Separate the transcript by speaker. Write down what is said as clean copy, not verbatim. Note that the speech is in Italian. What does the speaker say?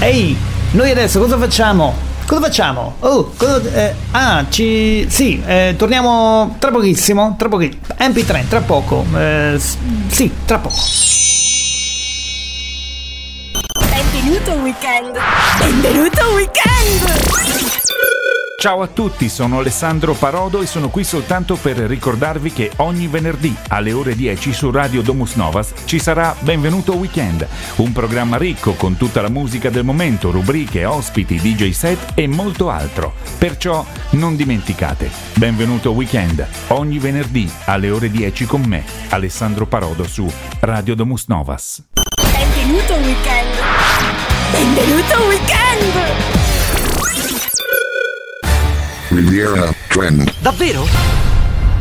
Speaker 1: Ehi, noi adesso cosa facciamo? Cosa facciamo? Torniamo tra pochissimo, MP3, tra poco, sì, tra poco.
Speaker 2: Benvenuto al weekend! Benvenuto al weekend!
Speaker 3: Ciao a tutti, sono Alessandro Parodo e sono qui soltanto per ricordarvi che ogni venerdì alle ore 10 su Radio Domus Novas ci sarà Benvenuto Weekend, un programma ricco con tutta la musica del momento, rubriche, ospiti, DJ set e molto altro. Perciò non dimenticate, Benvenuto Weekend, ogni venerdì alle ore 10 con me, Alessandro Parodo su Radio Domus Novas.
Speaker 2: Benvenuto weekend! Benvenuto weekend!
Speaker 4: Riviera Trend.
Speaker 5: Davvero?